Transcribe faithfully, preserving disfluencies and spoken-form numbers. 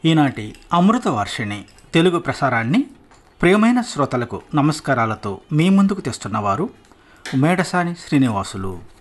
ఈనాటి అమృత వర్షిణి తెలుగు ప్రసారాన్ని ప్రియమైన శ్రోతలకు నమస్కారాలతో మీ ముందుకు తెస్తున్నవారు మేడసాని శ్రీనివాసులు.